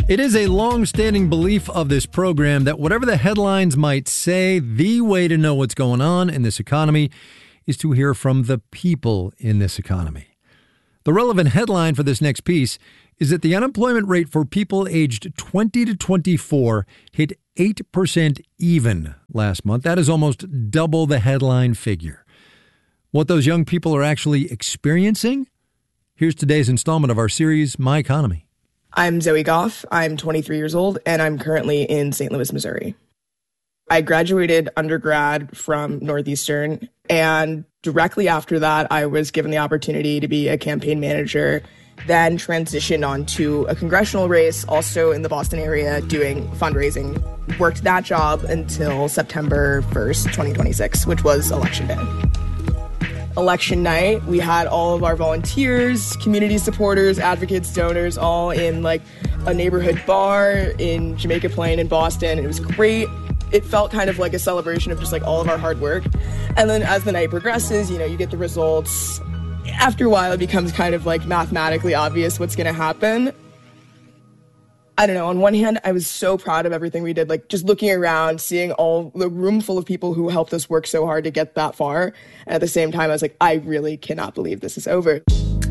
It is a long-standing belief of this program that whatever the headlines might say, the way to know what's going on in this economy is to hear from the people in this economy. The relevant headline for this next piece is that the unemployment rate for people aged 20 to 24 hit 8% even last month. That is almost double the headline figure. What those young people are actually experiencing? Here's today's installment of our series, My Economy. I'm Zoe Goff. I'm 23 years old, and I'm currently in St. Louis, Missouri. I graduated undergrad from Northeastern, and directly after that, I was given the opportunity to be a campaign manager, then transitioned onto a congressional race, also in the Boston area, doing fundraising. Worked that job until September 1st, 2026, which was Election Day. Election night, we had all of our volunteers, community supporters, advocates, donors, all in like a neighborhood bar in Jamaica Plain in Boston. It was great. It felt kind of like a celebration of just like all of our hard work. And then as the night progresses, you get the results. After a while, it becomes kind of like mathematically obvious what's going to happen. I don't know. On one hand, I was so proud of everything we did, like just looking around, seeing all the room full of people who helped us work so hard to get that far. And at the same time, I was like, I really cannot believe this is over.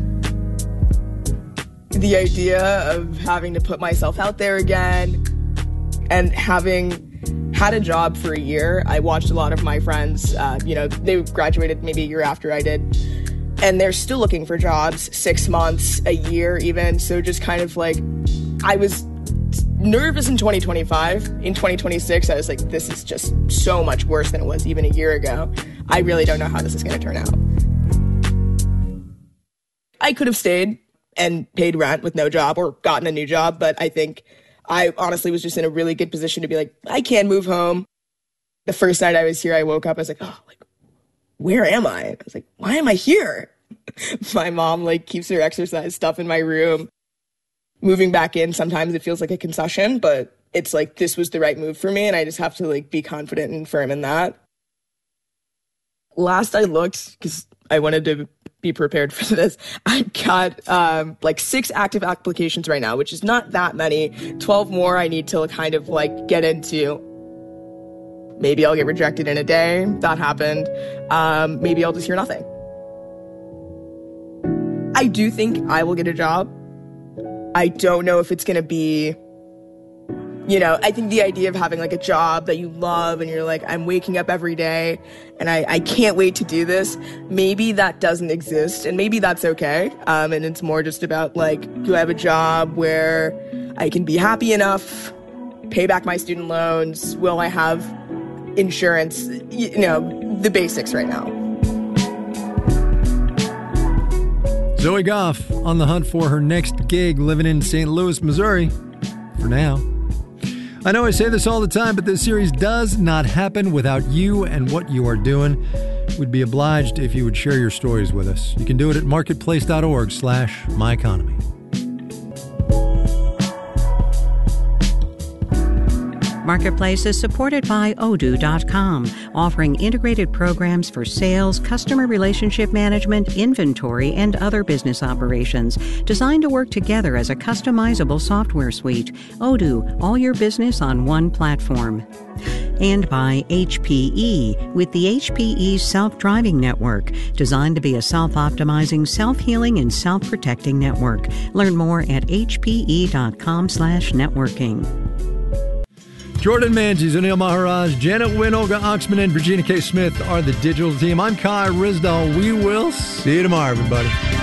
The idea of having to put myself out there again and having had a job for a year, I watched a lot of my friends, they graduated maybe a year after I did. And they're still looking for jobs, 6 months, a year even. So just kind of like, I was nervous in 2025. In 2026, I was like, this is just so much worse than it was even a year ago. I really don't know how this is going to turn out. I could have stayed and paid rent with no job or gotten a new job, but I think I honestly was just in a really good position to be like, I can move home. The first night I was here, I woke up, I was like, where am I? I was like, why am I here? My mom keeps her exercise stuff in my room. Moving back in, sometimes it feels like a concession, but it's like, this was the right move for me. And I just have to be confident and firm in that. Last I looked, because I wanted to be prepared for this, I've got 6 active applications right now, which is not that many. 12 more I need to kind of get into. Maybe I'll get rejected in a day. That happened. Maybe I'll just hear nothing. I do think I will get a job. I don't know if it's going to be, I think the idea of having a job that you love and you're like, I'm waking up every day and I can't wait to do this. Maybe that doesn't exist and maybe that's okay. And it's more just about do I have a job where I can be happy enough, pay back my student loans? Will I have insurance? The basics right now. Zoe Goff on the hunt for her next gig living in St. Louis, Missouri. For now. I know I say this all the time, but this series does not happen without you and what you are doing. We'd be obliged if you would share your stories with us. You can do it at marketplace.org/myeconomy. Marketplace is supported by Odoo.com, offering integrated programs for sales, customer relationship management, inventory, and other business operations, designed to work together as a customizable software suite. Odoo, all your business on one platform. And by HPE, with the HPE Self-Driving Network, designed to be a self-optimizing, self-healing, and self-protecting network. Learn more at hpe.com/networking. Jordan Manges, Anil Maharaj, Janet Wynn, Olga Oxman, and Virginia K. Smith are the digital team. I'm Kai Ryssdal. We will see you tomorrow, everybody.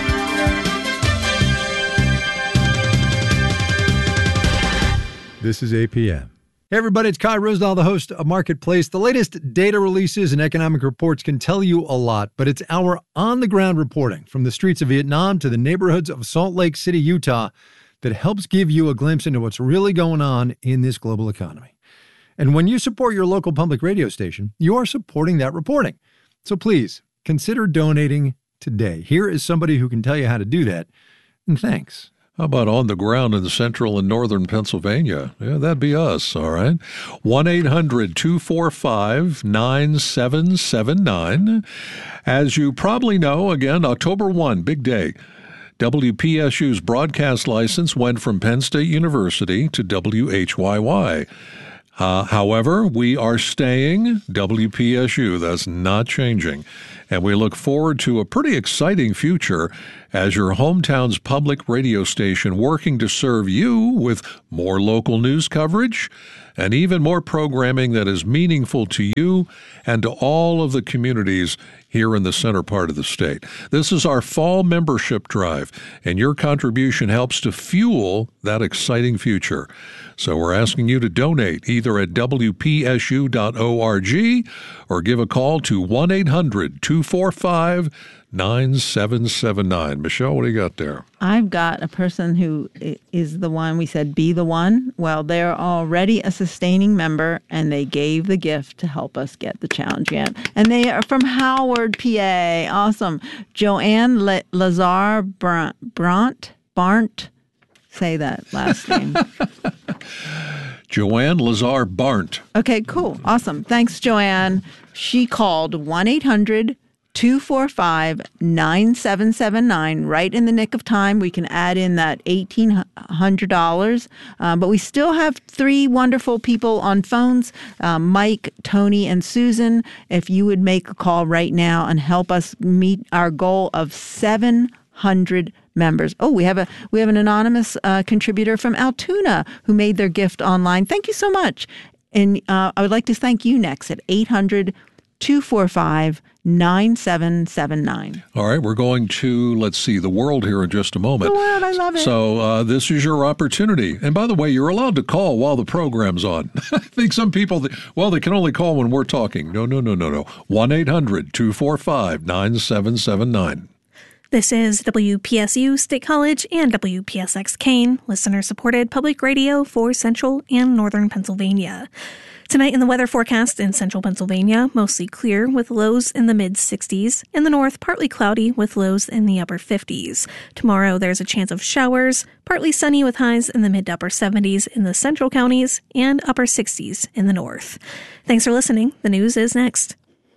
This is APM. Hey, everybody, it's Kai Ryssdal, the host of Marketplace. The latest data releases and economic reports can tell you a lot, but it's our on-the-ground reporting from the streets of Vietnam to the neighborhoods of Salt Lake City, Utah, that helps give you a glimpse into what's really going on in this global economy. And when you support your local public radio station, you are supporting that reporting. So please, consider donating today. Here is somebody who can tell you how to do that. And thanks. How about on the ground in central and northern Pennsylvania? Yeah, that'd be us, all right? 1-800-245-9779. As you probably know, again, October 1, big day. WPSU's broadcast license went from Penn State University to WHYY. However, we are staying WPSU. That's not changing. And we look forward to a pretty exciting future as your hometown's public radio station, working to serve you with more local news coverage and even more programming that is meaningful to you and to all of the communities here in the center part of the state. This is our fall membership drive, and your contribution helps to fuel that exciting future. So we're asking you to donate either at WPSU.org or give a call to 1-800-245-9779. Michelle, what do you got there? I've got a person who is the one we said be the one. Well, they're already a sustaining member, and they gave the gift to help us get the challenge in. And they are from Howard, PA. Awesome. Joanne Lazar Barnt. Say that last name. Joanne Lazar Barnt. Okay, cool. Awesome. Thanks, Joanne. She called 1-800-245-9779 right in the nick of time. We can add in that $1,800. But we still have 3 wonderful people on phones, Mike, Tony, and Susan. If you would make a call right now and help us meet our goal of 700 members. Oh, we have an anonymous contributor from Altoona who made their gift online. Thank you so much. And I would like to thank you next at 800-245-9779. All right, we're going to, let's see, the world here in just a moment. The world, I love it. So this is your opportunity. And by the way, you're allowed to call while the program's on. I think some people, they can only call when we're talking. No. 1-800-245-9779. This is WPSU State College and WPSX Kane, listener-supported public radio for Central and Northern Pennsylvania. Tonight in the weather forecast in Central Pennsylvania, mostly clear with lows in the mid-60s. In the north, partly cloudy with lows in the upper 50s. Tomorrow, there's a chance of showers, partly sunny with highs in the mid to upper 70s in the central counties and upper 60s in the north. Thanks for listening. The news is next.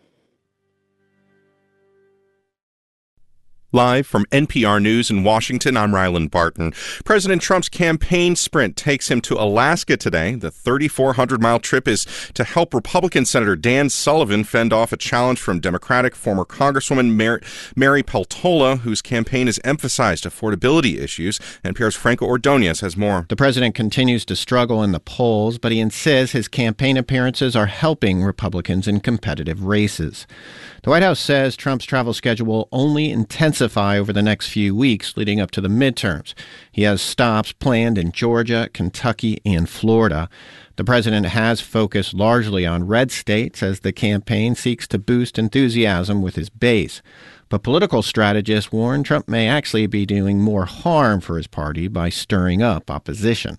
Live from NPR News in Washington, I'm Ryland Barton. President Trump's campaign sprint takes him to Alaska today. The 3,400-mile trip is to help Republican Senator Dan Sullivan fend off a challenge from Democratic former Congresswoman Mary Peltola, whose campaign has emphasized affordability issues. NPR's Franco Ordonez has more. The president continues to struggle in the polls, but he insists his campaign appearances are helping Republicans in competitive races. The White House says Trump's travel schedule will only intensify over the next few weeks leading up to the midterms. He has stops planned in Georgia, Kentucky, and Florida. The president has focused largely on red states as the campaign seeks to boost enthusiasm with his base. But political strategists warn Trump may actually be doing more harm for his party by stirring up opposition.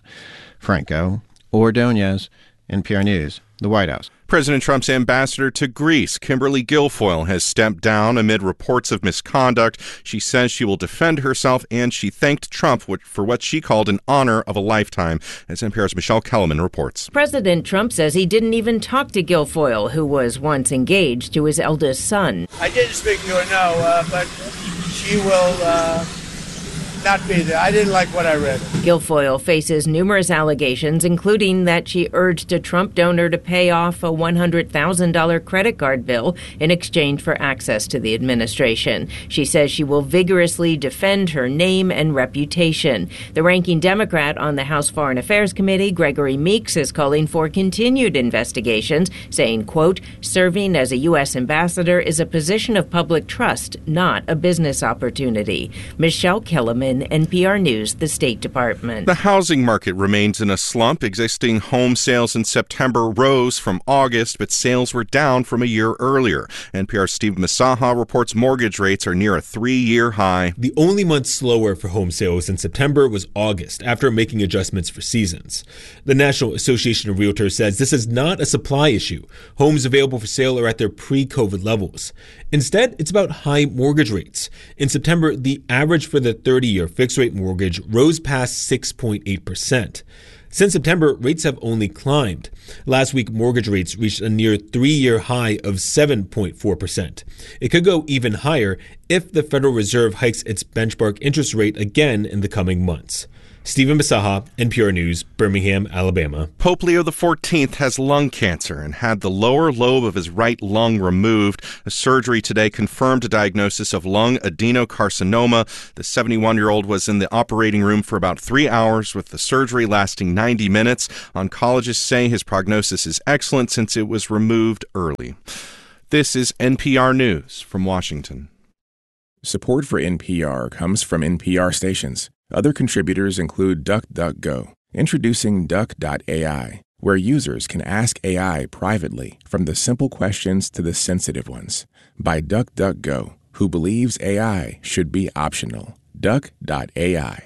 Franco Ordonez, NPR News, the White House. President Trump's ambassador to Greece, Kimberly Guilfoyle, has stepped down amid reports of misconduct. She says she will defend herself, and she thanked Trump for what she called an honor of a lifetime, as NPR's Michelle Kellerman reports. President Trump says he didn't even talk to Guilfoyle, who was once engaged to his eldest son. I didn't speak to her, no, but she will not be there. I didn't like what I read. Guilfoyle faces numerous allegations, including that she urged a Trump donor to pay off a $100,000 credit card bill in exchange for access to the administration. She says she will vigorously defend her name and reputation. The ranking Democrat on the House Foreign Affairs Committee, Gregory Meeks, is calling for continued investigations, saying, quote, serving as a U.S. ambassador is a position of public trust, not a business opportunity. Michelle Kellerman, NPR News, the State Department. The housing market remains in a slump. Existing home sales in September rose from August, but sales were down from a year earlier. NPR's Steve Masaha reports mortgage rates are near a 3-year high. The only month slower for home sales in September was August, after making adjustments for seasons. The National Association of Realtors says this is not a supply issue. Homes available for sale are at their pre-COVID levels. Instead, it's about high mortgage rates. In September, the average for the 30-year 30-year fixed-rate mortgage rose past 6.8%. Since September, rates have only climbed. Last week, mortgage rates reached a near 3-year high of 7.4%. It could go even higher if the Federal Reserve hikes its benchmark interest rate again in the coming months. Stephen Bisaha, NPR News, Birmingham, Alabama. Pope Leo XIV has lung cancer and had the lower lobe of his right lung removed. A surgery today confirmed a diagnosis of lung adenocarcinoma. The 71-year-old was in the operating room for about 3 hours, with the surgery lasting 90 minutes. Oncologists say his prognosis is excellent since it was removed early. This is NPR News from Washington. Support for NPR comes from NPR stations. Other contributors include DuckDuckGo, introducing Duck.ai, where users can ask AI privately, from the simple questions to the sensitive ones, by DuckDuckGo, who believes AI should be optional. Duck.ai.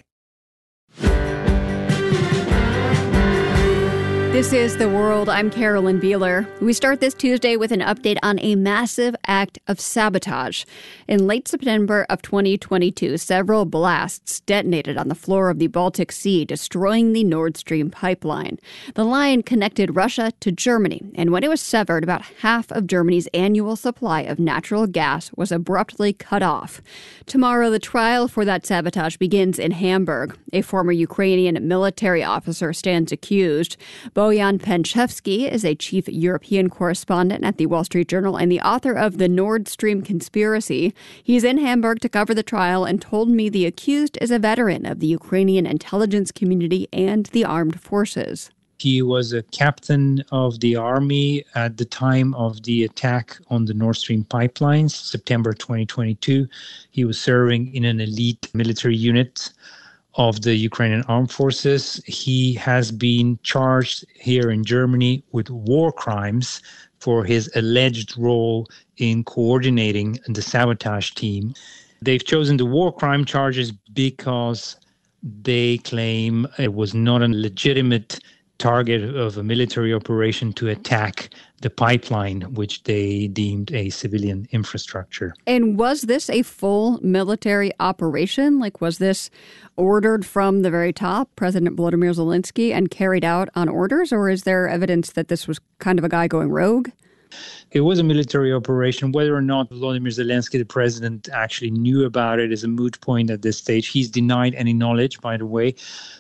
This is The World. I'm Carolyn Beeler. We start this Tuesday with an update on a massive act of sabotage. In late September of 2022, several blasts detonated on the floor of the Baltic Sea, destroying the Nord Stream pipeline. The line connected Russia to Germany, and when it was severed, about half of Germany's annual supply of natural gas was abruptly cut off. Tomorrow, the trial for that sabotage begins in Hamburg. A former Ukrainian military officer stands accused. Boyan Penchevsky is a chief European correspondent at the Wall Street Journal and the author of The Nord Stream Conspiracy. He's in Hamburg to cover the trial and told me the accused is a veteran of the Ukrainian intelligence community and the armed forces. He was a captain of the army at the time of the attack on the Nord Stream pipelines, September 2022. He was serving in an elite military unit of the Ukrainian armed forces. He has been charged here in Germany with war crimes for his alleged role in coordinating the sabotage team. They've chosen the war crime charges because they claim it was not a legitimate target of a military operation to attack the pipeline, which they deemed a civilian infrastructure. And was this a full military operation? Like, was this ordered from the very top, President Volodymyr Zelensky, and carried out on orders? Or is there evidence that this was kind of a guy going rogue? It was a military operation. Whether or not Volodymyr Zelensky, the president, actually knew about it is a moot point at this stage. He's denied any knowledge, by the way.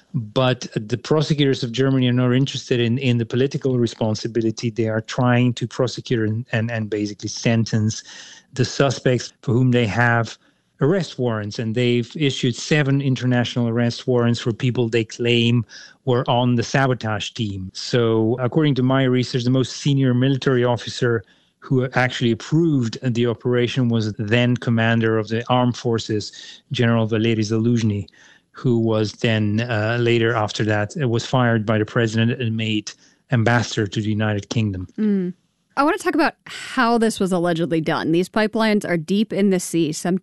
But the prosecutors of Germany are not interested in the political responsibility. They are trying to prosecute and basically sentence the suspects for whom they have arrest warrants. And they've issued 7 international arrest warrants for people they claim were on the sabotage team. So according to my research, the most senior military officer who actually approved the operation was then commander of the armed forces, General Valery Zaluzhny, who was then later after that was fired by the president and made ambassador to the United Kingdom. I want to talk about how this was allegedly done. These pipelines are deep in the sea, some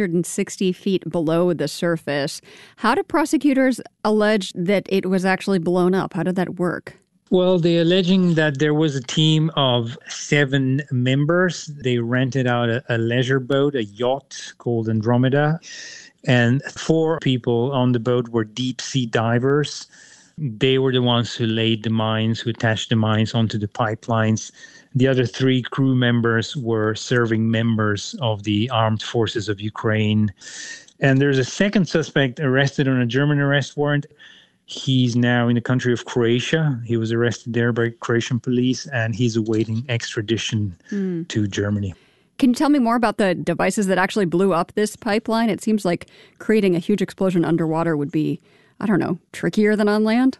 260 feet below the surface. How do prosecutors allege that it was actually blown up? How did that work? Well, they're alleging that there was a team of 7 members. They rented out a leisure boat, a yacht called Andromeda. And 4 people on the boat were deep sea divers. They were the ones who laid the mines, who attached the mines onto the pipelines. The other 3 crew members were serving members of the armed forces of Ukraine. And there's a second suspect arrested on a German arrest warrant. He's now in the country of Croatia. He was arrested there by Croatian police, and he's awaiting extradition to Germany. Can you tell me more about the devices that actually blew up this pipeline? It seems like creating a huge explosion underwater would be, I don't know, trickier than on land?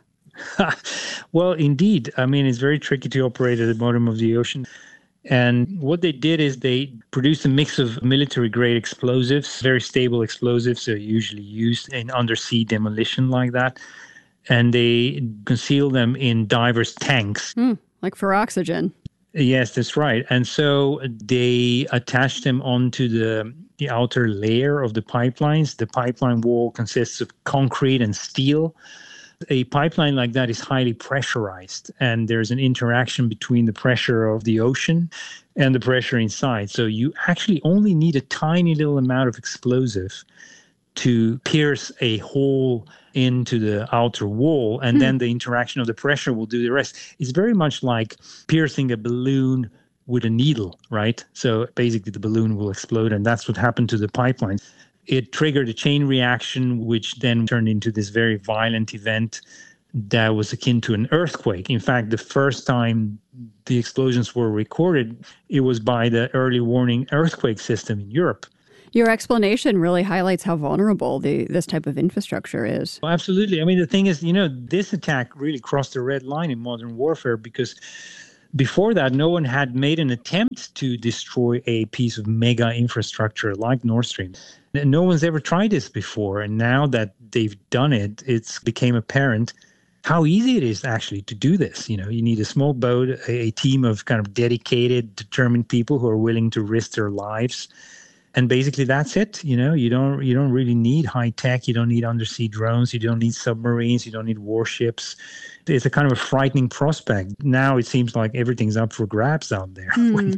Well, indeed. I mean, it's very tricky to operate at the bottom of the ocean. And what they did is they produced a mix of military-grade explosives, very stable explosives, so usually used in undersea demolition like that. And they concealed them in divers' tanks. Like for oxygen. Yes, that's right. And so they attached them onto the outer layer of the pipelines. The pipeline wall consists of concrete and steel. A pipeline like that is highly pressurized, and there's an interaction between the pressure of the ocean and the pressure inside. So you actually only need a tiny little amount of explosive to pierce a hole into the outer wall, and then the interaction of the pressure will do the rest. It's very much like piercing a balloon with a needle, right? So basically the balloon will explode, and that's what happened to the pipeline. It triggered a chain reaction, which then turned into this very violent event that was akin to an earthquake. In fact, the first time the explosions were recorded, it was by the early warning earthquake system in Europe. Your explanation really highlights how vulnerable this type of infrastructure is. Well, absolutely. I mean, the thing is, this attack really crossed the red line in modern warfare because before that, no one had made an attempt to destroy a piece of mega infrastructure like Nord Stream. No one's ever tried this before. And now that they've done it, it's became apparent how easy it is actually to do this. You need a small boat, a team of kind of dedicated, determined people who are willing to risk their lives. And basically that's it. You don't really need high tech. You don't need undersea drones. You don't need submarines. You don't need warships. It's a kind of a frightening prospect. Now it seems like everything's up for grabs out there.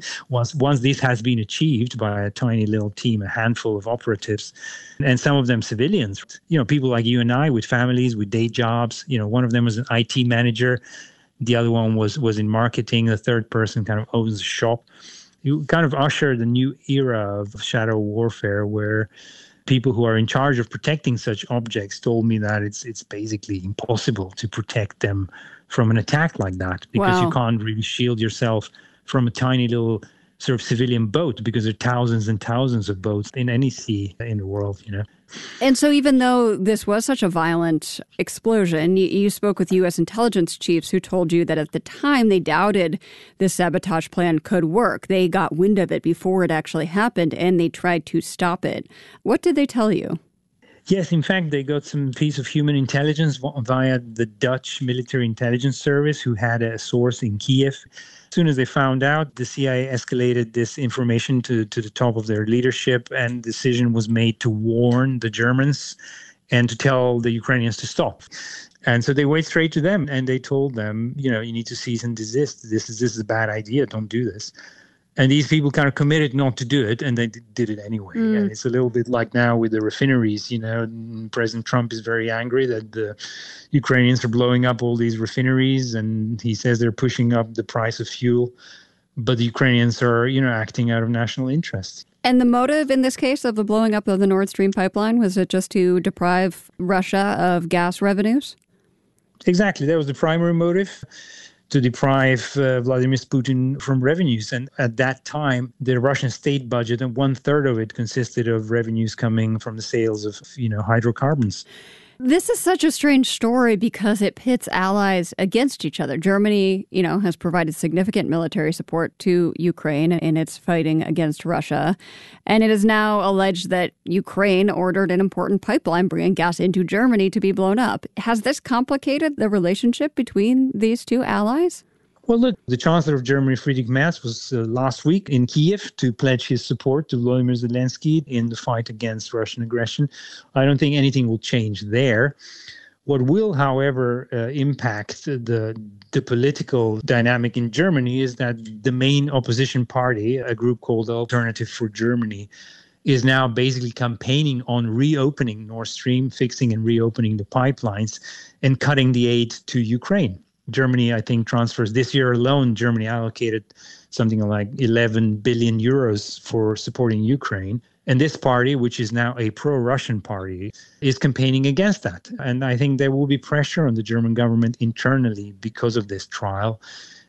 Once this has been achieved by a tiny little team, a handful of operatives, and some of them civilians, people like you and I with families, with day jobs. One of them was an IT manager. The other one was in marketing. The third person kind of owns a shop. You kind of ushered a new era of shadow warfare where people who are in charge of protecting such objects told me that it's basically impossible to protect them from an attack like that because you can't really shield yourself from a tiny little sort of civilian boat because there are thousands and thousands of boats in any sea in the world, And so even though this was such a violent explosion, you spoke with U.S. intelligence chiefs who told you that at the time they doubted this sabotage plan could work. They got wind of it before it actually happened, and they tried to stop it. What did they tell you? Yes, in fact, they got some piece of human intelligence via the Dutch military intelligence service who had a source in Kiev. As soon as they found out, the CIA escalated this information to the top of their leadership, and the decision was made to warn the Germans and to tell the Ukrainians to stop. And so they went straight to them and they told them, you need to cease and desist. This is a bad idea. Don't do this. And these people kind of committed not to do it, and they did it anyway. And it's a little bit like now with the refineries. President Trump is very angry that the Ukrainians are blowing up all these refineries, and he says they're pushing up the price of fuel. But the Ukrainians are, acting out of national interest. And the motive in this case of the blowing up of the Nord Stream pipeline, was it just to deprive Russia of gas revenues? Exactly. That was the primary motive. To deprive Vladimir Putin from revenues. And at that time, the Russian state budget, and 1/3 of it consisted of revenues coming from the sales of, hydrocarbons. This is such a strange story because it pits allies against each other. Germany, has provided significant military support to Ukraine in its fighting against Russia. And it is now alleged that Ukraine ordered an important pipeline bringing gas into Germany to be blown up. Has this complicated the relationship between these two allies? Well, look, the Chancellor of Germany, Friedrich Merz, was last week in Kiev to pledge his support to Volodymyr Zelensky in the fight against Russian aggression. I don't think anything will change there. What will, however, impact the political dynamic in Germany is that the main opposition party, a group called Alternative for Germany, is now basically campaigning on reopening Nord Stream, fixing and reopening the pipelines, and cutting the aid to Ukraine. Germany, I think, transfers this year alone. Germany allocated something like 11 billion euros for supporting Ukraine. And this party, which is now a pro-Russian party, is campaigning against that. And I think there will be pressure on the German government internally because of this trial.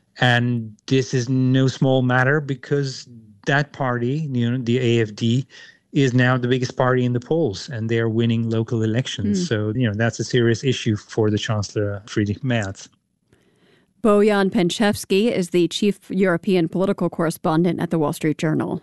And this is no small matter because that party, the AfD, is now the biggest party in the polls, and they are winning local elections. So, that's a serious issue for the Chancellor, Friedrich Merz. Bojan Penchevsky is the chief European political correspondent at the Wall Street Journal.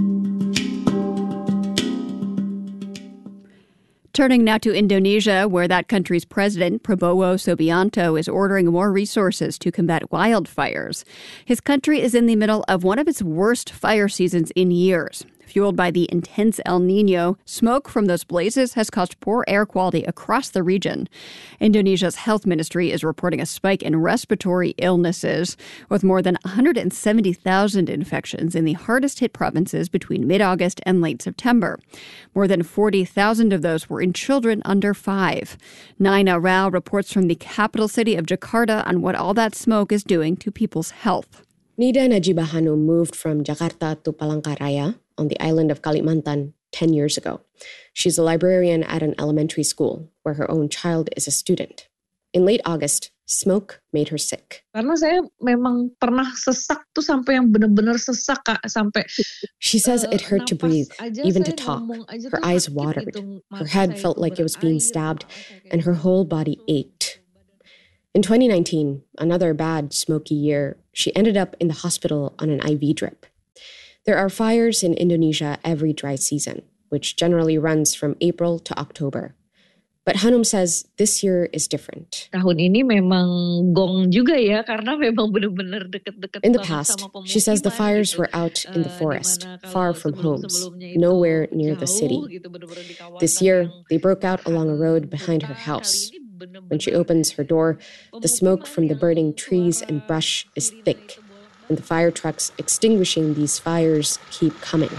Turning now to Indonesia, where that country's president, Prabowo Subianto, is ordering more resources to combat wildfires. His country is in the middle of one of its worst fire seasons in years. Fueled by the intense El Nino, smoke from those blazes has caused poor air quality across the region. Indonesia's health ministry is reporting a spike in respiratory illnesses, with more than 170,000 infections in the hardest-hit provinces between mid-August and late September. More than 40,000 of those were in children under 5. Naina Rao reports from the capital city of Jakarta on what all that smoke is doing to people's health. Nida Najibah Hanum moved from Jakarta to Palangkaraya on the island of Kalimantan 10 years ago. She's a librarian at an elementary school where her own child is a student. In late August, smoke made her sick. Karena saya memang pernah sesak tuh sampai yang benar-benar sesak, Kak, sampai she says it hurt to breathe, even to talk. Her eyes watered. Her head felt like it was being stabbed, and her whole body ached. In 2019, another bad, smoky year, she ended up in the hospital on an IV drip. There are fires in Indonesia every dry season, which generally runs from April to October. But Hanum says this year is different. Tahun ini memang gong juga ya, karena memang benar-benar dekat-dekat. In the past, she says the fires were out in the forest, far from homes, nowhere near the city. This year, they broke out along a road behind her house. When she opens her door, the smoke from the burning trees and brush is thick, and the fire trucks extinguishing these fires keep coming.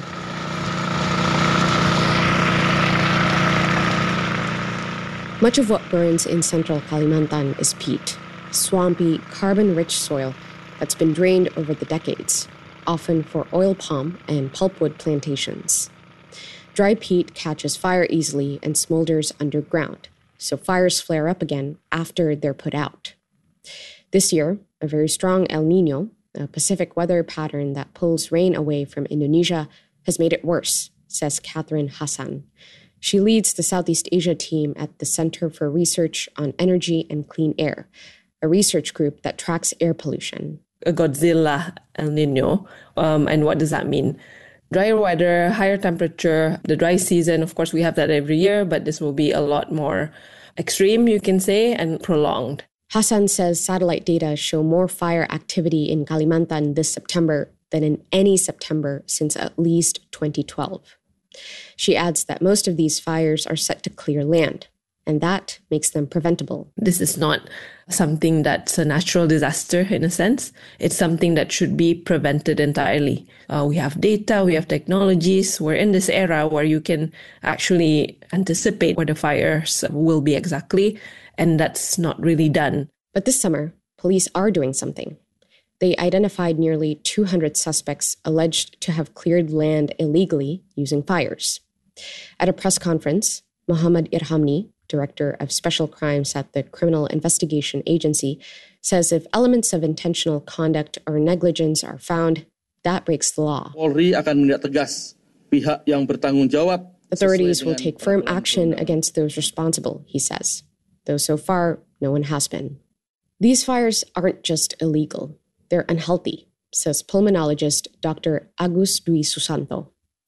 Much of what burns in central Kalimantan is peat, swampy, carbon-rich soil that's been drained over the decades, often for oil palm and pulpwood plantations. Dry peat catches fire easily and smolders underground, so fires flare up again after they're put out. This year, a very strong El Nino, a Pacific weather pattern that pulls rain away from Indonesia, has made it worse, says Catherine Hassan. She leads the Southeast Asia team at the Center for Research on Energy and Clean Air, a research group that tracks air pollution. A Godzilla El Nino, and what does that mean? Drier weather, higher temperature, the dry season, of course we have that every year, but this will be a lot more extreme, you can say, and prolonged. Hassan says satellite data show more fire activity in Kalimantan this September than in any September since at least 2012. She adds that most of these fires are set to clear land, and that makes them preventable. This is not something that's a natural disaster in a sense. It's something that should be prevented entirely. We have data, we have technologies. We're in this era where you can actually anticipate where the fires will be exactly, and that's not really done. But this summer, police are doing something. They identified nearly 200 suspects alleged to have cleared land illegally using fires. At a press conference, Muhammad Irhamni, director of special crimes at the Criminal Investigation Agency, says if elements of intentional conduct or negligence are found, that breaks the law. Polri akan menindak tegas pihak yang bertanggung jawab. Authorities will take firm action against those responsible, he says, though so far no one has been. These fires aren't just illegal. They're unhealthy, says pulmonologist Dr. Agus Dwi Susanto.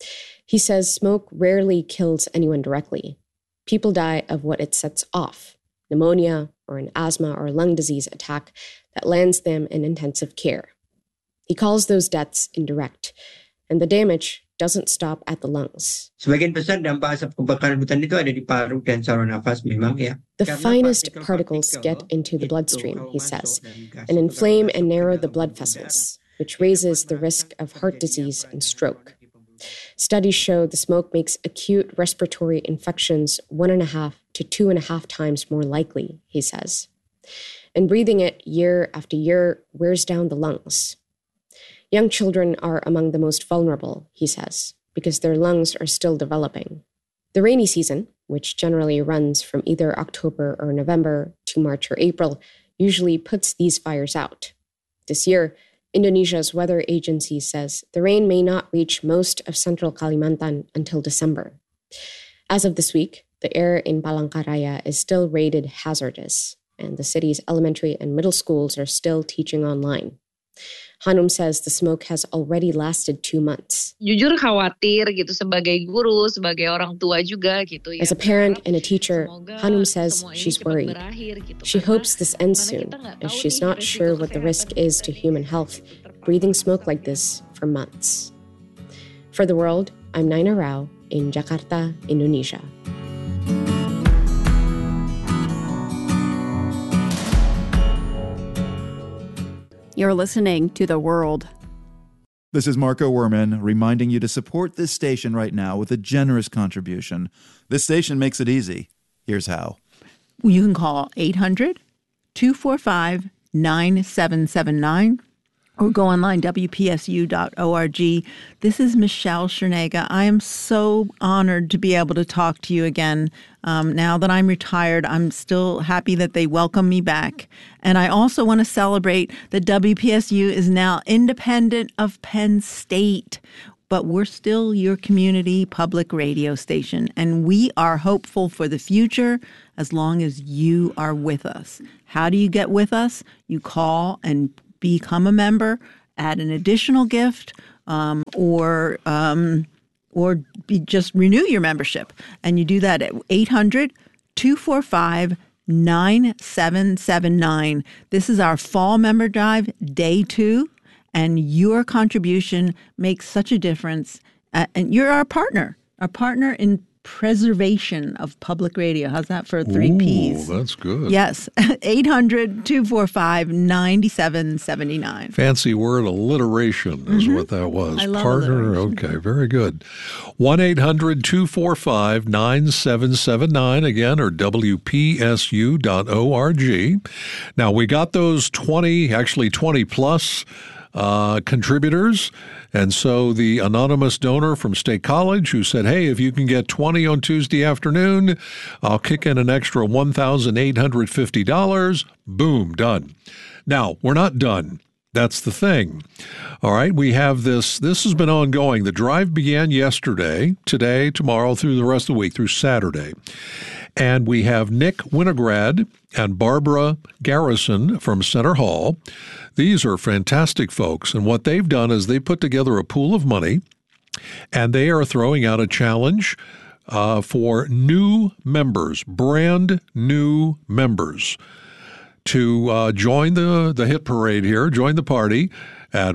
He says smoke rarely kills anyone directly. People die of what it sets off, pneumonia or an asthma or lung disease attack that lands them in intensive care. He calls those deaths indirect, and the damage doesn't stop at the lungs. Sebagian besar dampak asap kebakaran hutan itu ada di paru dan saluran nafas memang ya. The finest particles get into the bloodstream, he says, and inflame and narrow the blood vessels, which raises the risk of heart disease and stroke. Studies show the smoke makes acute respiratory infections 1.5 to 2.5 times more likely, he says. And breathing it year after year wears down the lungs. Young children are among the most vulnerable, he says, because their lungs are still developing. The rainy season, which generally runs from either October or November to March or April, usually puts these fires out. This year, Indonesia's weather agency says the rain may not reach most of central Kalimantan until December. As of this week, the air in Palangkaraya is still rated hazardous, and the city's elementary and middle schools are still teaching online. Hanum says the smoke has already lasted 2 months. Jujur khawatir gitu sebagai guru, sebagai orang tua juga gitu ya. As a parent and a teacher, Hanum says she's worried. She hopes this ends soon, as she's not sure what the risk is to human health, breathing smoke like this for months. For The World, I'm Naina Rao in Jakarta, Indonesia. You're listening to The World. This is Marco Werman reminding you to support this station right now with a generous contribution. This station makes it easy. Here's how. You can call 800-245-9779 or go online, WPSU.org. This is Michelle Chernega. I am so honored to be able to talk to you again. Now that I'm retired, I'm still happy that they welcome me back. And I also want to celebrate that WPSU is now independent of Penn State. But we're still your community public radio station, and we are hopeful for the future as long as you are with us. How do you get with us? You call and become a member, add an additional gift, or just renew your membership. And you do that at 800-245-9779. This is our Fall Member Drive, Day 2. And your contribution makes such a difference. And you're our partner in preservation of public radio. How's that for 3 Ps? Oh, that's good. Yes. 800-245-9779. Fancy word, alliteration is what that was. I love partner. alliteration. Okay, very good. 1-800-245-9779 again, or WPSU.org. Now, we got those 20 plus contributors. And so the anonymous donor from State College who said, hey, if you can get 20 on Tuesday afternoon, I'll kick in an extra $1,850. Boom, done. Now, we're not done. That's the thing. All right, we have this. This has been ongoing. The drive began yesterday, today, tomorrow, through the rest of the week, through Saturday. And we have Nick Winograd and Barbara Garrison from Center Hall. These are fantastic folks. And what they've done is they put together a pool of money, and they are throwing out a challenge for new members, brand new members, to join the hit parade here, join the party at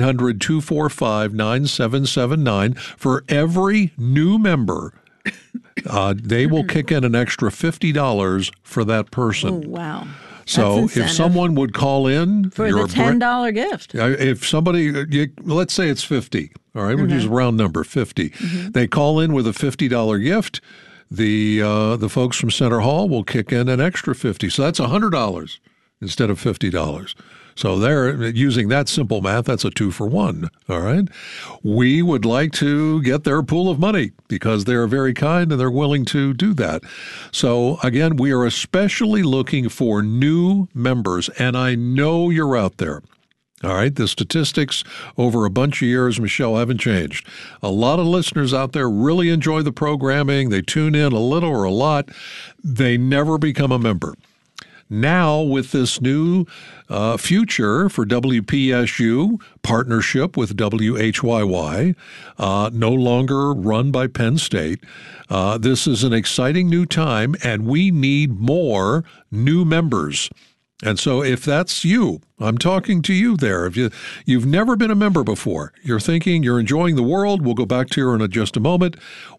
1-800-245-9779. For every new member, they will kick in an extra $50 for that person. Oh, wow. So if someone would call in for the $10 gift, if somebody, let's say it's 50, all right, we'll use a round number, 50. They call in with a $50 gift. The folks from Center Hall will kick in an extra $50. So that's $100 instead of $50. So they're using that simple math. That's a 2-for-1. All right. We would like to get their pool of money because they're very kind and they're willing to do that. So again, we are especially looking for new members, and I know you're out there. All right. The statistics over a bunch of years, Michelle, haven't changed. A lot of listeners out there really enjoy the programming. They tune in a little or a lot. They never become a member. Now, with this new future for WPSU partnership with WHYY, no longer run by Penn State, this is an exciting new time, and we need more new members. And so if that's you, I'm talking to you there. If you've never been a member before, you're thinking you're enjoying the world, we'll go back to her in just a moment.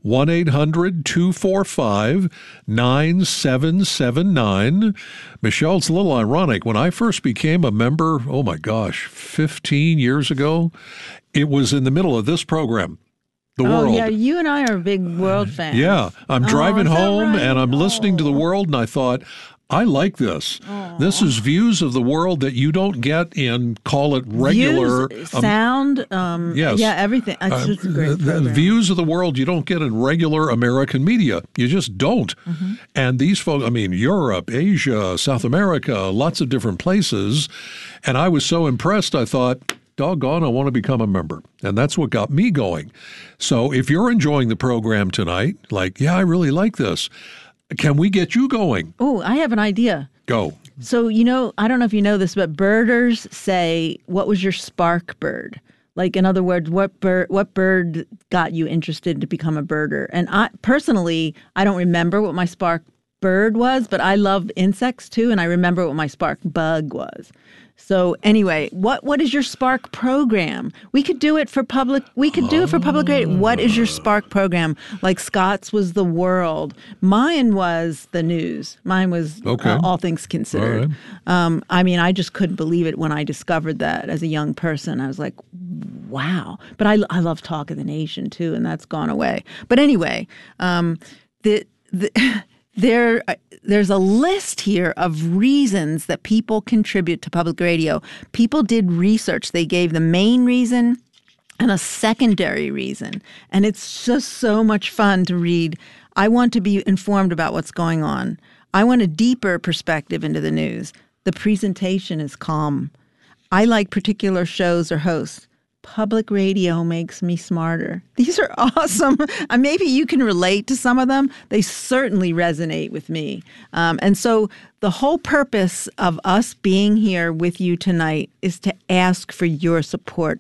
1-800-245-9779. Michelle, it's a little ironic. When I first became a member, 15 years ago, it was in the middle of this program. The World. Oh, yeah, you and I are big World fans. Yeah, I'm driving home and I'm listening to The World, and I thought, I like this. This is views of the world that you don't get in, call it regular. Views, sound, yes. Yeah, everything. It's just a great program. Views of the world you don't get in regular American media. You just don't. And these folks, Europe, Asia, South America, lots of different places. And I was so impressed, I thought, doggone, I want to become a member. And that's what got me going. So if you're enjoying the program tonight, I really like this. Can we get you going? Oh, I have an idea. Go. So, I don't know if you know this, but birders say, what was your spark bird? In other words, what bird got you interested to become a birder? And I don't remember what my spark bird was, but I love insects too, and I remember what my spark bug was. So anyway, what is your Spark program? We could do it for public. We could do it for public radio. What is your Spark program? Like Scott's was the world. Mine was the news. Mine was All Things Considered. Right. I just couldn't believe it when I discovered that as a young person. I was like, wow. But I love Talk of the Nation too, and that's gone away. But anyway, there's a list here of reasons that people contribute to public radio. People did research. They gave the main reason and a secondary reason. And it's just so much fun to read. I want to be informed about what's going on. I want a deeper perspective into the news. The presentation is calm. I like particular shows or hosts. Public radio makes me smarter. These are awesome. Maybe you can relate to some of them. They certainly resonate with me. And so the whole purpose of us being here with you tonight is to ask for your support.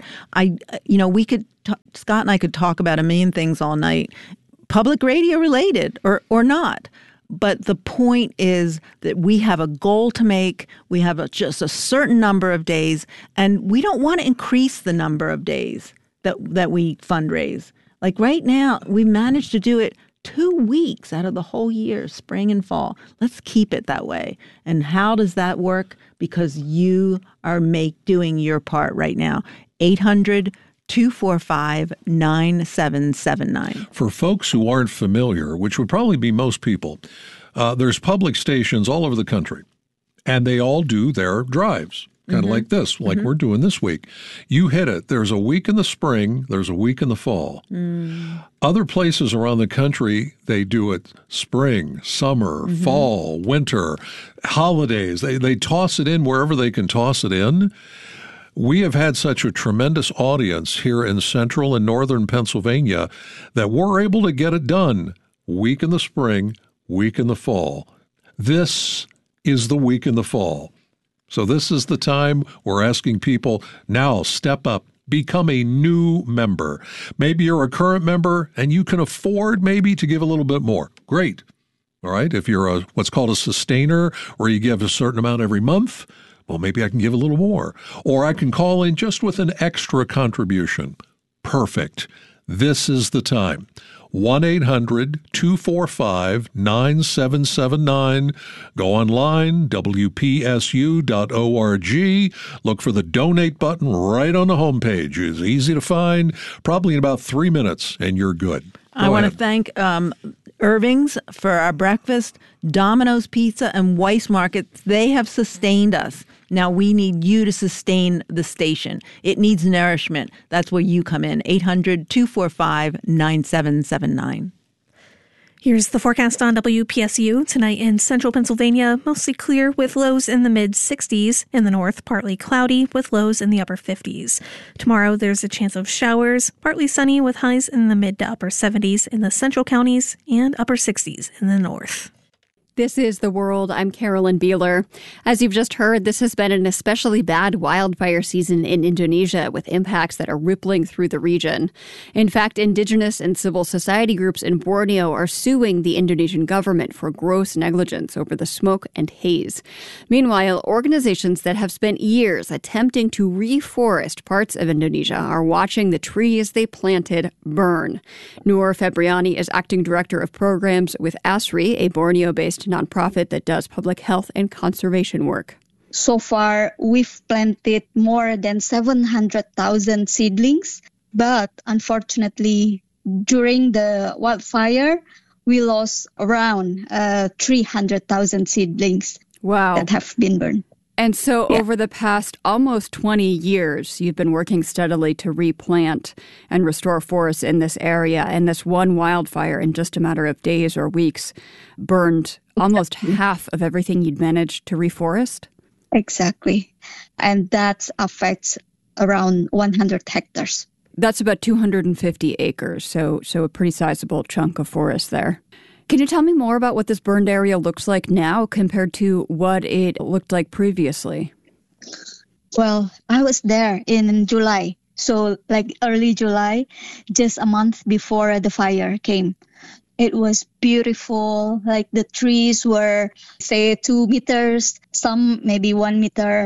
Scott and I could talk about a million things all night, public radio related or not. But the point is that we have a goal to make. We have just a certain number of days, and we don't want to increase the number of days that we fundraise. Like right now, we managed to do it 2 weeks out of the whole year, spring and fall. Let's keep it that way. And how does that work? Because you are doing your part right now. 800-245-9779. For folks who aren't familiar, which would probably be most people, there's public stations all over the country, and they all do their drives, kind of like this, like we're doing this week. You hit it. There's a week in the spring. There's a week in the fall. Other places around the country, they do it spring, summer, fall, winter, holidays. They toss it in wherever they can toss it in. We have had such a tremendous audience here in central and northern Pennsylvania that we're able to get it done week in the spring, week in the fall. This is the week in the fall. So this is the time we're asking people now step up, become a new member. Maybe you're a current member and you can afford maybe to give a little bit more. Great. All right. If you're what's called a sustainer, where you give a certain amount every month, well, maybe I can give a little more, or I can call in just with an extra contribution. Perfect. This is the time. 1-800-245-9779. Go online, WPSU.org. Look for the donate button right on the homepage. It's easy to find, probably in about 3 minutes, and you're good. I want to thank Irving's for our breakfast, Domino's Pizza, and Weiss Market. They have sustained us. Now we need you to sustain the station. It needs nourishment. That's where you come in. 800-245-9779. Here's the forecast on WPSU. Tonight in central Pennsylvania, mostly clear with lows in the mid-60s. In the north, partly cloudy with lows in the upper 50s. Tomorrow, there's a chance of showers, partly sunny with highs in the mid to upper 70s in the central counties and upper 60s in the north. This is The World. I'm Carolyn Beeler. As you've just heard, this has been an especially bad wildfire season in Indonesia, with impacts that are rippling through the region. In fact, indigenous and civil society groups in Borneo are suing the Indonesian government for gross negligence over the smoke and haze. Meanwhile, organizations that have spent years attempting to reforest parts of Indonesia are watching the trees they planted burn. Noor Febriani is acting director of programs with ASRI, a Borneo-based nonprofit that does public health and conservation work. So far, we've planted more than 700,000 seedlings, but unfortunately, during the wildfire, we lost around 300,000 seedlings that have been burned. And so over the past almost 20 years, you've been working steadily to replant and restore forests in this area. And this one wildfire, in just a matter of days or weeks, burned almost half of everything you'd managed to reforest? Exactly. And that affects around 100 hectares. That's about 250 acres, so a pretty sizable chunk of forest there. Can you tell me more about what this burned area looks like now compared to what it looked like previously? Well, I was there in July. So like early July, just a month before the fire came. It was beautiful. Like the trees were, say, 2 meters, some maybe 1 meter.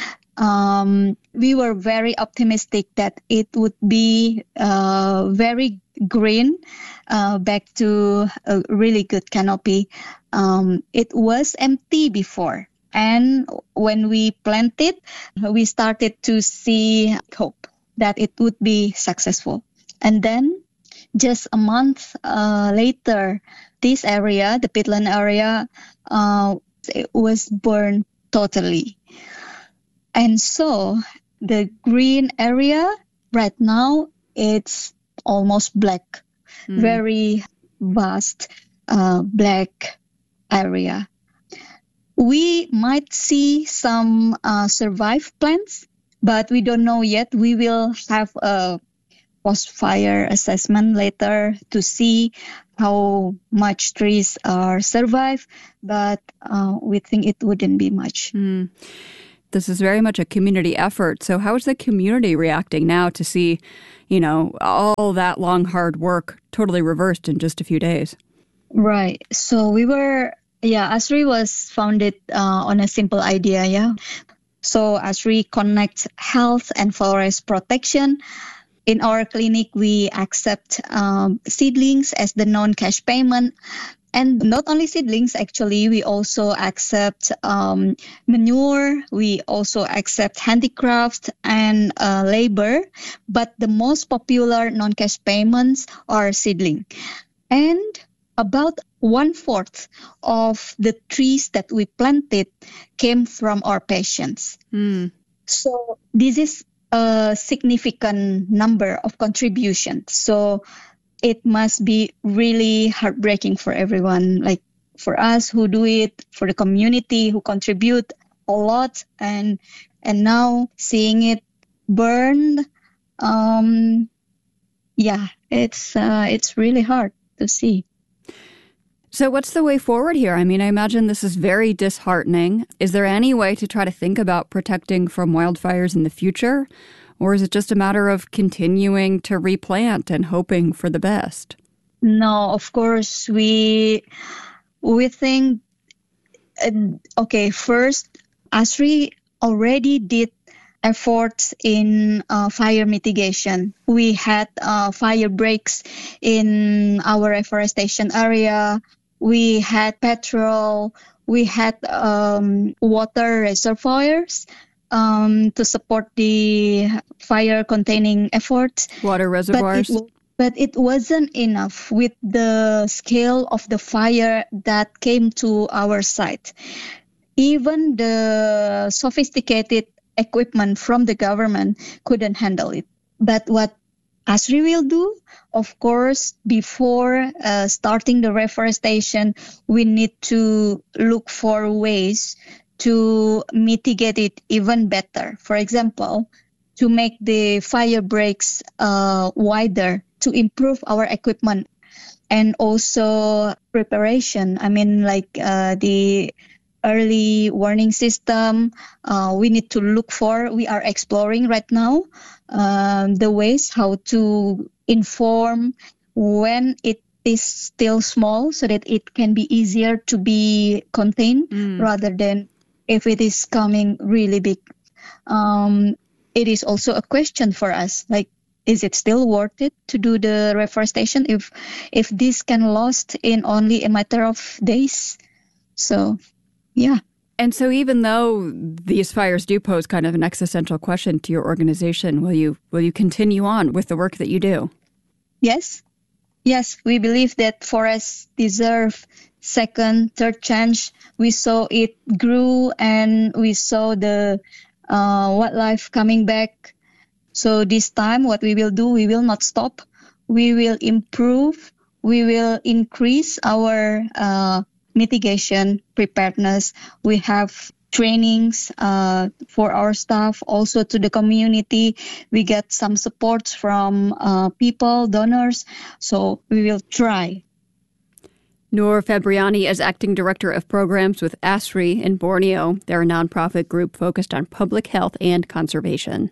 We were very optimistic that it would be very green, back to a really good canopy. It was empty before. And when we planted, we started to see hope that it would be successful. And then just a month later, this area, the peatland area, it was burned totally. And so the green area right now, it's almost black, very vast black area. We might see some survived plants, but we don't know yet. We will have a post-fire assessment later to see how much trees are survived, but we think it wouldn't be much. This is very much a community effort. So how is the community reacting now to see, all that long, hard work totally reversed in just a few days? Right. So ASRI was founded on a simple idea, So ASRI connects health and forest protection. In our clinic, we accept seedlings as the non-cash payment. And not only seedlings, actually, we also accept manure. We also accept handicrafts and labor. But the most popular non-cash payments are seedling. And about 1/4 of the trees that we planted came from our patients. So this is a significant number of contributions. So it must be really heartbreaking for everyone, like for us who do it, for the community who contribute a lot, and now seeing it burned, it's really hard to see. So what's the way forward here? I mean, I imagine this is very disheartening. Is there any way to try to think about protecting from wildfires in the future? Or is it just a matter of continuing to replant and hoping for the best? No, of course, we think, first, ASRI already did efforts in fire mitigation. We had fire breaks in our reforestation area. We had petrol. We had water reservoirs to support the fire-containing efforts. Water reservoirs. But it wasn't enough with the scale of the fire that came to our site. Even the sophisticated equipment from the government couldn't handle it. But what ASRI will do, of course, before starting the reforestation, we need to look for ways to mitigate it even better. For example, to make the fire breaks wider, to improve our equipment, and also preparation. I mean, like the early warning system, we need to look for. We are exploring right now the ways how to inform when it is still small so that it can be easier to be contained rather than if it is coming really big. It is also a question for us, like, is it still worth it to do the reforestation if this can last in only a matter of days? So, yeah. And so even though these fires do pose kind of an existential question to your organization, will you continue on with the work that you do? Yes. Yes, we believe that forests deserve second, third chance. We saw it grew and we saw the wildlife coming back. So this time what we will do, we will not stop. We will improve. We will increase our mitigation preparedness. We have trainings for our staff, also to the community. We get some support from people, donors. So we will try. Noor Febriani is Acting Director of Programs with ASRI in Borneo. They're a nonprofit group focused on public health and conservation.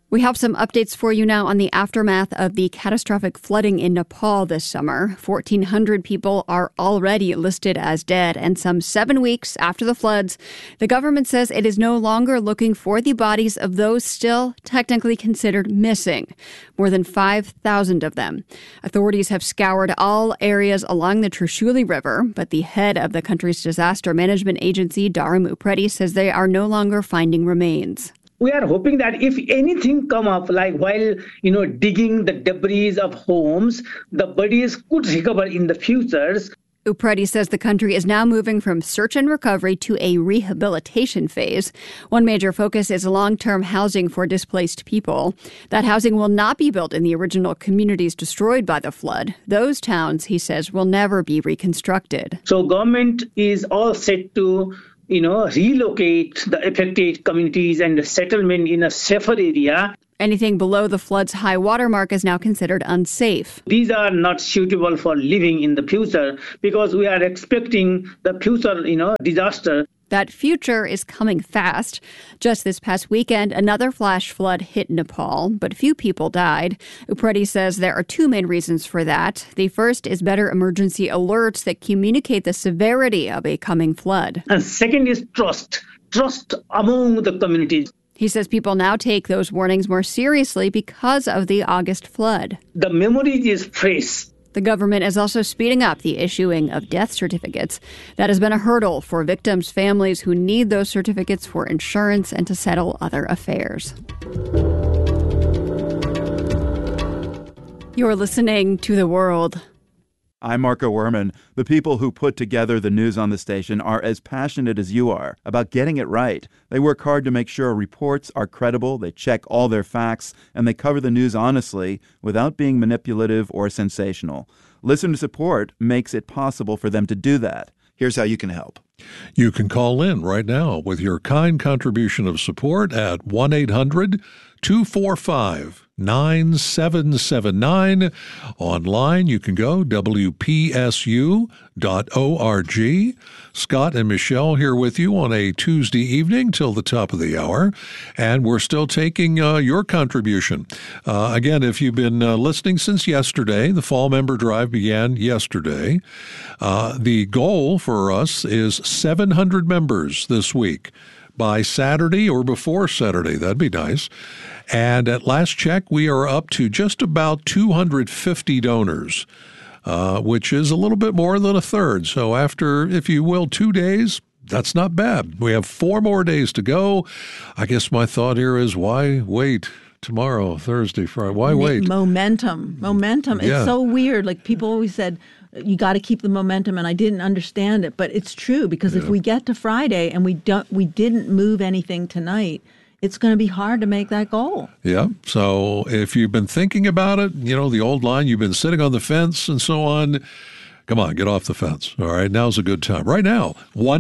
We have some updates for you now on the aftermath of the catastrophic flooding in Nepal this summer. 1,400 people are already listed as dead, and some 7 weeks after the floods, the government says it is no longer looking for the bodies of those still technically considered missing. More than 5,000 of them. Authorities have scoured all areas along the Trishuli River, but the head of the country's disaster management agency, Dharam Upreti, says they are no longer finding remains. We are hoping that if anything come up, like while, digging the debris of homes, the bodies could recover in the futures. Upreti says the country is now moving from search and recovery to a rehabilitation phase. One major focus is long-term housing for displaced people. That housing will not be built in the original communities destroyed by the flood. Those towns, he says, will never be reconstructed. So government is all set to relocate the affected communities and the settlement in a safer area. Anything below the flood's high water mark is now considered unsafe. These are not suitable for living in the future because we are expecting the future, disaster. That future is coming fast. Just this past weekend, another flash flood hit Nepal, but few people died. Upreti says there are two main reasons for that. The first is better emergency alerts that communicate the severity of a coming flood. And second is trust among the communities. He says people now take those warnings more seriously because of the August flood. The memory is fresh. The government is also speeding up the issuing of death certificates. That has been a hurdle for victims' families who need those certificates for insurance and to settle other affairs. You're listening to The World. I'm Marco Werman. The people who put together the news on the station are as passionate as you are about getting it right. They work hard to make sure reports are credible, they check all their facts, and they cover the news honestly without being manipulative or sensational. Listener support makes it possible for them to do that. Here's how you can help. You can call in right now with your kind contribution of support at 1-800-245-9779. Online, you can go WPSU.org. Scott and Michelle here with you on a Tuesday evening till the top of the hour, and we're still taking your contribution. Again, if you've been listening since yesterday, the Fall Member Drive began yesterday. The goal for us is 700 members this week. By Saturday or before Saturday. That'd be nice. And at last check, we are up to just about 250 donors, which is a little bit more than a third. So after, if you will, 2 days, that's not bad. We have 4 more days to go. I guess my thought here is, why wait? Tomorrow, Thursday, Friday. Why wait? Momentum. Yeah. It's so weird. Like people always said, you got to keep the momentum, and I didn't understand it, but it's true because if we get to Friday and we didn't move anything tonight, it's going to be hard to make that goal. Yeah. So if you've been thinking about it, the old line, you've been sitting on the fence and so on. Come on, get off the fence. All right, now's a good time. Right now,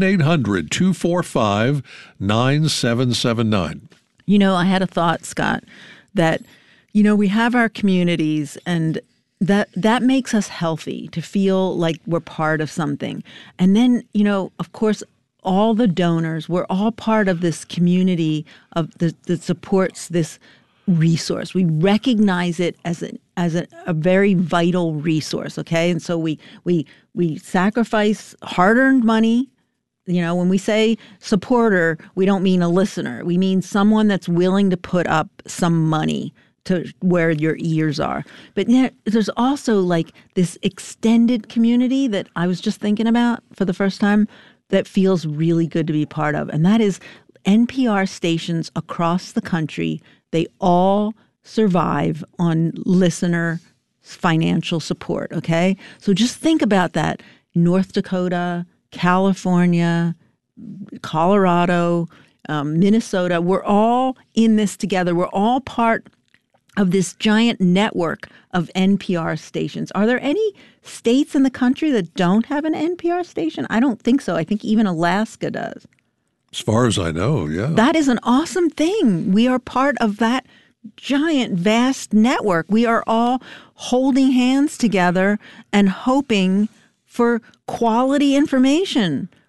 1-800-245-9779. I had a thought, Scott, that, we have our communities and that makes us healthy to feel like we're part of something. And then, of course, all the donors, we're all part of this community that supports this resource. We recognize it as a very vital resource, okay? And so we sacrifice hard-earned money. When we say supporter, we don't mean a listener. We mean someone that's willing to put up some money to where your ears are. But there's also like this extended community that I was just thinking about for the first time that feels really good to be part of. And that is NPR stations across the country. They all survive on listener financial support, okay? So just think about that. North Dakota, California, Colorado, Minnesota, we're all in this together. We're all part of this giant network of NPR stations. Are there any states in the country that don't have an NPR station? I don't think so. I think even Alaska does. As far as I know, yeah. That is an awesome thing. We are part of that giant, vast network. We are all holding hands together and hoping for quality information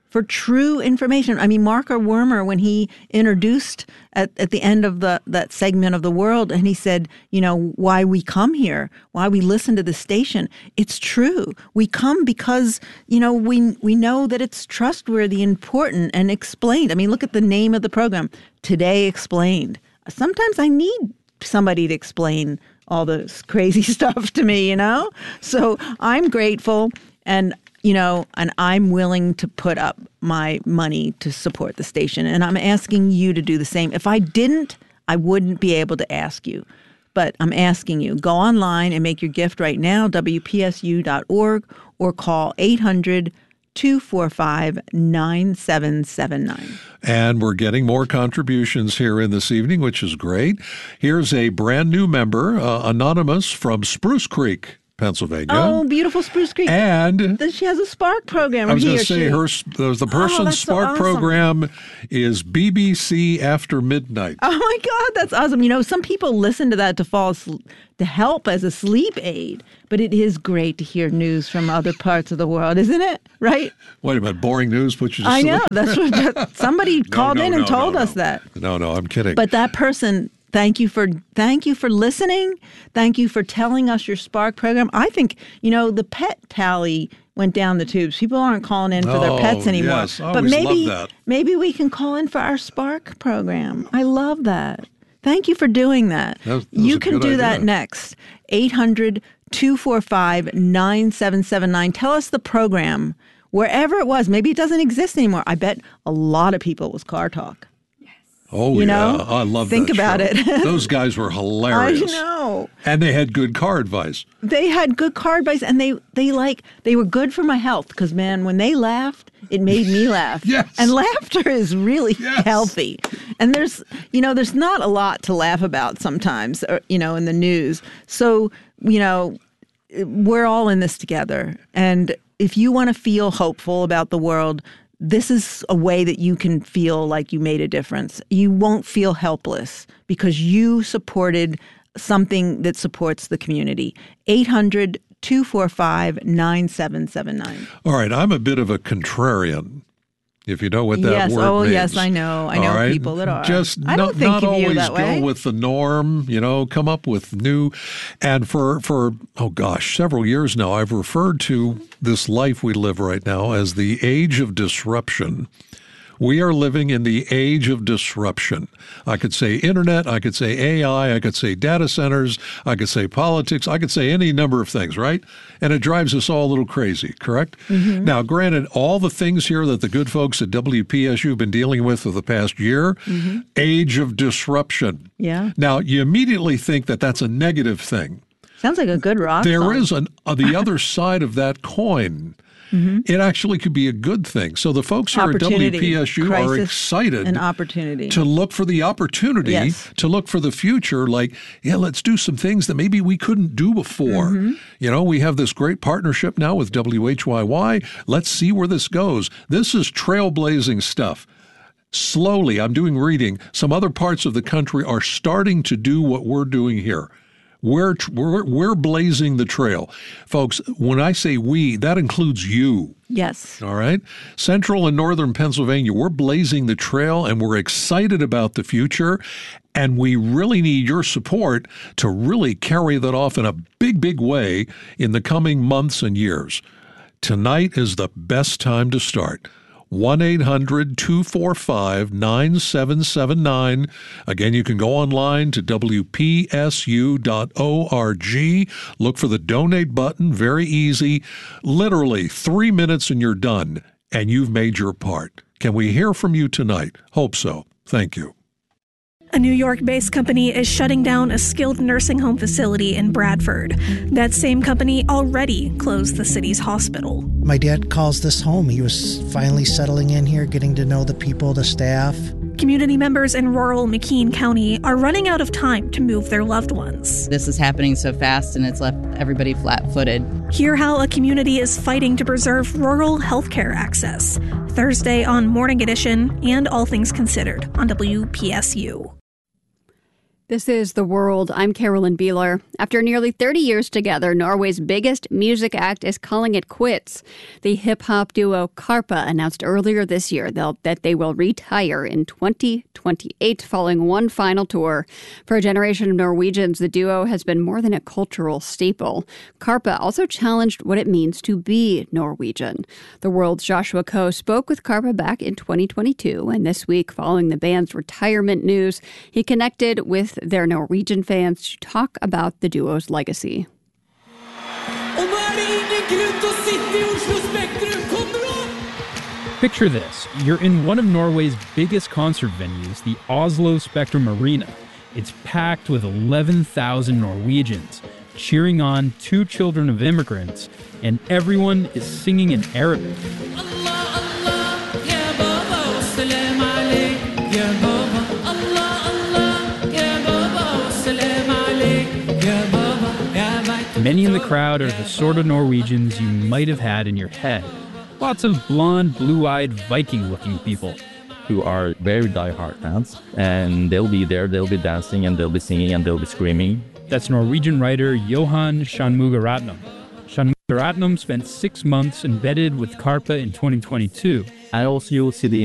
for true information. I mean, Marco Wermer, when he introduced at the end of that segment of The World, and he said, why we come here, why we listen to the station. It's true. We come because, we know that it's trustworthy, important, and explained. I mean, look at the name of the program, Today Explained. Sometimes I need somebody to explain all this crazy stuff to me, So I'm grateful, and I'm willing to put up my money to support the station. And I'm asking you to do the same. If I didn't, I wouldn't be able to ask you. But I'm asking you, go online and make your gift right now, WPSU.org, or call 800-245-9779. And we're getting more contributions here in this evening, which is great. Here's a brand new member, Anonymous from Spruce Creek, Pennsylvania. Oh, beautiful Spruce Creek. And she has a Spark program. I was going to say the person's Spark program is BBC After Midnight. Oh my God, that's awesome. Some people listen to that to help as a sleep aid, but it is great to hear news from other parts of the world, isn't it? Right? Wait a minute, boring news puts you to sleep? I know, that's what somebody called in and told us that. No, I'm kidding. But that person, Thank you for listening. Thank you for telling us your Spark program. I think, the pet tally went down the tubes. People aren't calling in for their pets anymore. Yes, I always love that. Maybe we can call in for our Spark program. I love that. Thank you for doing that. You can do that next. 800-245-9779. Tell us the program, wherever it was. Maybe it doesn't exist anymore. I bet a lot of people it was Car Talk. Oh, yeah. I love that. Think about it. Those guys were hilarious. I know. And they had good car advice. They had good car advice, and they were good for my health because, man, when they laughed, it made me laugh. Yes. And laughter is really healthy. And there's not a lot to laugh about sometimes, in the news. So, we're all in this together. And if you want to feel hopeful about the world, this is a way that you can feel like you made a difference. You won't feel helpless because you supported something that supports the community. 800-245-9779. All right, I'm a bit of a contrarian, if you know what that word means. Yes, I know. I know people that are. Just I don't think not of always you that way. go with the norm, come up with new. And for several years now, I've referred to this life we live right now as the age of disruption. We are living in the age of disruption. I could say internet, I could say AI, I could say data centers, I could say politics, I could say any number of things, right? And it drives us all a little crazy, correct? Mm-hmm. Now, granted, all the things here that the good folks at WPSU have been dealing with for the past year, age of disruption. Yeah. Now, you immediately think that that's a negative thing. Sounds like a good rock There song. is the other side of that coin. Mm-hmm. It actually could be a good thing. So the folks here at WPSU are excited to look for the opportunity, to look for the future, let's do some things that maybe we couldn't do before. Mm-hmm. We have this great partnership now with WHYY. Let's see where this goes. This is trailblazing stuff. Slowly, I'm doing reading. Some other parts of the country are starting to do what we're doing here. We're blazing the trail. Folks, when I say we, that includes you. Yes. All right? Central and northern Pennsylvania, we're blazing the trail, and we're excited about the future, and we really need your support to really carry that off in a big, big way in the coming months and years. Tonight is the best time to start. 1-800-245-9779. Again, you can go online to WPSU.org. Look for the donate button. Very easy. Literally 3 minutes and you're done, and you've made your part. Can we hear from you tonight? Hope so. Thank you. A New York-based company is shutting down a skilled nursing home facility in Bradford. That same company already closed the city's hospital. My dad calls this home. He was finally settling in here, getting to know the people, the staff. Community members in rural McKean County are running out of time to move their loved ones. This is happening so fast, and it's left everybody flat-footed. Hear how a community is fighting to preserve rural healthcare access. Thursday on Morning Edition and All Things Considered on WPSU. This is The World. I'm Carolyn Beeler. After nearly 30 years together, Norway's biggest music act is calling it quits. The hip-hop duo Karpa announced earlier this year that they will retire in 2028 following one final tour. For a generation of Norwegians, the duo has been more than a cultural staple. Karpa also challenged what it means to be Norwegian. The World's Joshua Coe spoke with Karpa back in 2022, and this week, following the band's retirement news, he connected with their Norwegian fans to talk about the duo's legacy. Picture this. You're in one of Norway's biggest concert venues, the Oslo Spectrum Arena. It's packed with 11,000 Norwegians, cheering on two children of immigrants, and everyone is singing in Arabic. Many in the crowd are the sort of Norwegians you might have had in your head. Lots of blonde, blue-eyed, Viking-looking people. Who are very die-hard fans, and they'll be there, they'll be dancing, and they'll be singing, and they'll be screaming. That's Norwegian writer Johan Shanmugaratnam. Shanmugaratnam spent 6 months embedded with Karpa in 2022. And also you'll see the